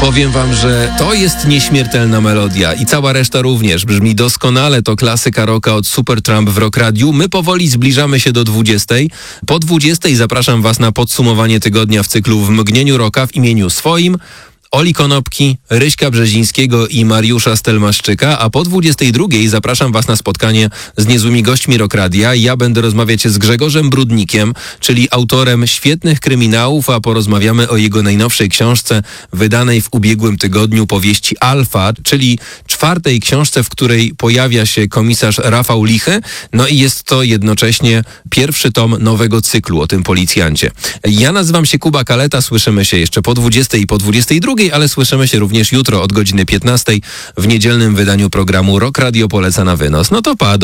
Powiem wam, że to jest nieśmiertelna melodia i cała reszta również. Brzmi doskonale, to klasyka rocka od Supertramp w Rock Radiu. My powoli zbliżamy się do 20. Po 20 zapraszam was na podsumowanie tygodnia w cyklu W mgnieniu rocka w imieniu swoim, Oli Konopki, Ryśka Brzezińskiego i Mariusza Stelmaszczyka, a po 22 zapraszam was na spotkanie z niezłymi gośćmi Rock Radia. Ja będę rozmawiać z Grzegorzem Brudnikiem, czyli autorem świetnych kryminałów, a porozmawiamy o jego najnowszej książce wydanej w ubiegłym tygodniu, powieści Alfa, czyli czwartej książce, w której pojawia się komisarz Rafał Lichy. No i jest to jednocześnie pierwszy tom nowego cyklu o tym policjancie. Ja nazywam się Kuba Kaleta, słyszymy się jeszcze po 20 i po 22, ale słyszymy się również jutro od godziny 15 w niedzielnym wydaniu programu Rock Radio Poleca na wynos. No to pa.